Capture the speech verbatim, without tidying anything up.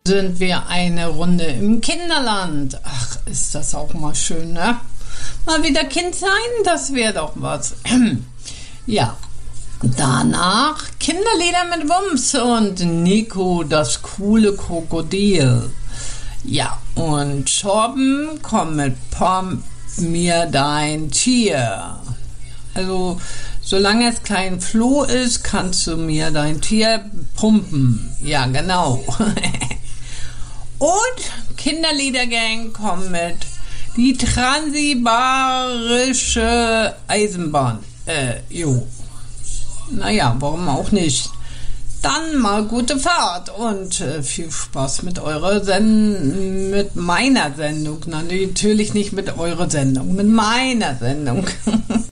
sind wir eine Runde im Kinderland. Ach, ist das auch mal schön, ne? Mal wieder Kind sein, das wäre doch was. Ja, danach Kinderlieder mit Wumms und Nico, das coole Krokodil. Ja, und Torben kommt mit Pump mir dein Tier. Also, solange es kein Floh ist, kannst du mir dein Tier pumpen. Ja, genau. Und Kinderliedergang kommt mit die Transsibarische Eisenbahn. Äh, jo. Naja, warum auch nicht? Dann mal gute Fahrt und äh, viel Spaß mit eurer Sendung, mit meiner Sendung. Na, natürlich nicht mit eurer Sendung, mit meiner Sendung.